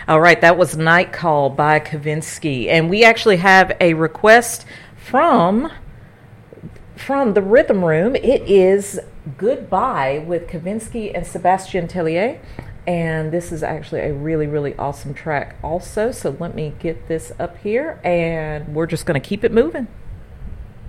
All right, that was Night Call by Kavinsky. And we actually have a request from the Rhythm Room. It is Goodbye with Kavinsky and Sebastien Tellier. And this is actually a really, really awesome track also. So let me get this up here, and we're just going to keep it moving.